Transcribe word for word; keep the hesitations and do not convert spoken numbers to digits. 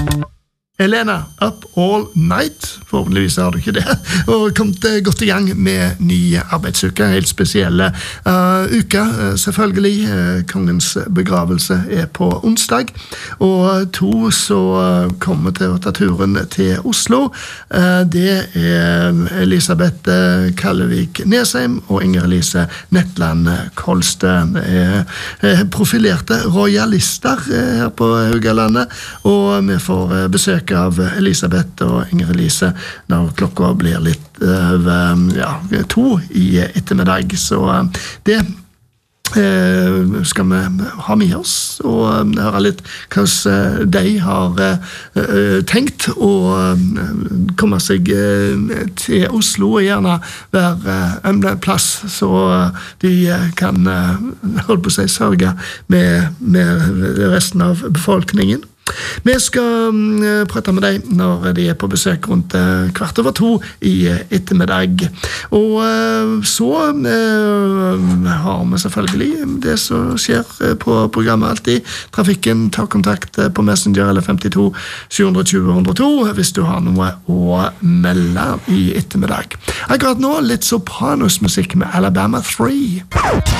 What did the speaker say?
Elena, Up All Night, forhåpentligvis har du ikke det, og kommet godt i gang med nye arbeidsuker, helt spesielle uh, uker, uh, selvfølgelig. Uh, kongens begravelse er på onsdag, og to så uh, kommer til å ta turen til Oslo. Uh, det er Elisabeth uh, Kallevik Nesheim og Inger-Lise Netland Kolstø, uh, uh, profilerte royalister uh, her på Haugalandet, og vi får uh, besøk av Elisabeth og Inger-Lise når klokka blir litt over ja, to i ettermiddag. Så det eh, skal vi ha med oss og høre litt hvordan de har eh, tenkt å komme seg eh, til Oslo og gjerne være en plass så de kan holde på seg sørge med, med resten av befolkningen. Vi skal uh, prate med deg når de er på besøk rundt uh, kvart over to i uh, ettermiddag. Og uh, så uh, har vi selvfølgelig det som skjer uh, på programmet alltid. Trafikken, ta kontakt uh, på Messenger eller femtito sju to null ett null to hvis du har noe å melde i ettermiddag. Akkurat nå litt Sopranos musikk med Alabama tre.